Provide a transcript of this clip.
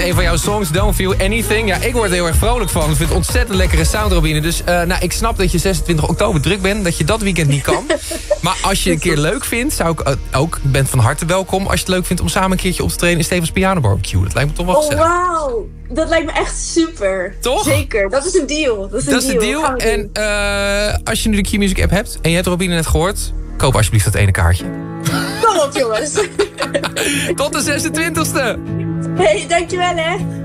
een van jouw songs, Don't Feel Anything. Ja, ik word er heel erg vrolijk van. Ik vind het ontzettend lekkere sound, Robine. Dus ik snap dat je 26 oktober druk bent. Dat je dat weekend niet kan. Maar als je een keer leuk vindt, zou ik ook... bent van harte welkom als je het leuk vindt om samen een keertje op te treden in Stevens Piano Barbecue. Dat lijkt me toch wel gezellig. Oh, wauw. Dat lijkt me echt super. Toch? Zeker. Dat is een deal. Dat is de deal. En als je nu de Q-Music app hebt en je hebt Robine net gehoord, koop alsjeblieft dat ene kaartje. Kom op, jongens. Tot de 26e. Hey, dankjewel hè.